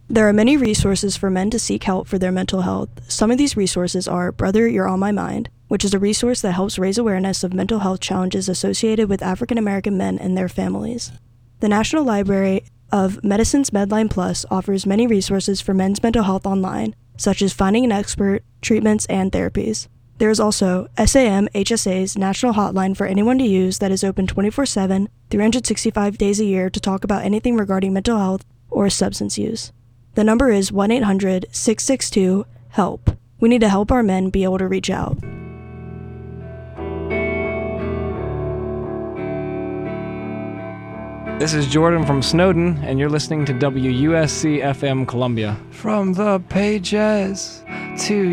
There are many resources for men to seek help for their mental health. Some of these resources are Brother, You're on My Mind, which is a resource that helps raise awareness of mental health challenges associated with African American men and their families. The National Library of Medicine's Medline Plus offers many resources for men's mental health online, such as finding an expert, treatments, and therapies. There is also SAM HSA's national hotline for anyone to use that is open 24/7, 365 days a year to talk about anything regarding mental health or substance use. The number is 1-800-662-HELP. We need to help our men be able to reach out. This is Jordan from Snowden, and you're listening to WUSC FM Columbia. From the pages to